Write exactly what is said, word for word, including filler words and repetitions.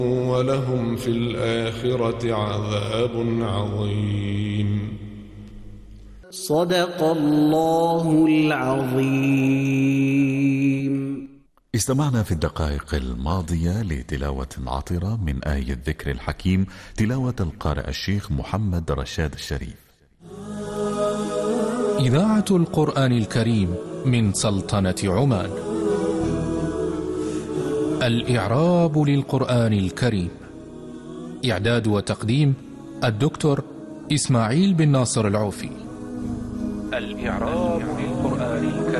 ولهم في الآخرة عذاب عظيم. صدق الله العظيم. استمعنا في الدقائق الماضية لتلاوة عطرة من آية الذكر الحكيم، تلاوة القارئ الشيخ محمد رشاد الشريف. إذاعة القرآن الكريم من سلطنة عمان. الإعراب للقرآن الكريم، إعداد وتقديم الدكتور إسماعيل بن ناصر العوفي. الإعراب للقرآن الكريم.